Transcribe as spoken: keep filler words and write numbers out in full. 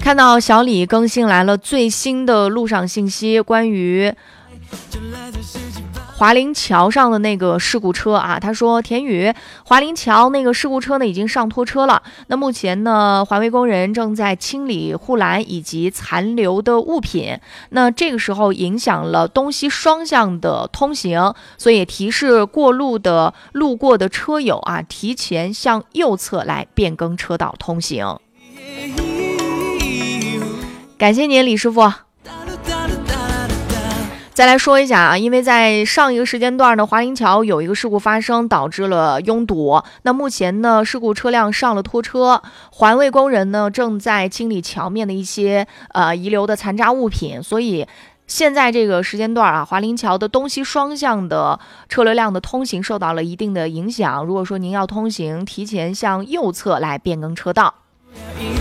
看到小李更新来了最新的路上信息，关于华林桥上的那个事故车啊，他说田宇，华林桥那个事故车呢已经上拖车了，那目前呢环卫工人正在清理护栏以及残留的物品，那这个时候影响了东西双向的通行，所以提示过路的路过的车友啊，提前向右侧来变更车道通行。感谢您李师傅。再来说一下啊，因为在上一个时间段呢，华林桥有一个事故发生，导致了拥堵。那目前呢，事故车辆上了拖车，环卫工人呢正在清理桥面的一些呃遗留的残渣物品，所以现在这个时间段啊，华林桥的东西双向的车流量的通行受到了一定的影响。如果说您要通行，提前向右侧来变更车道。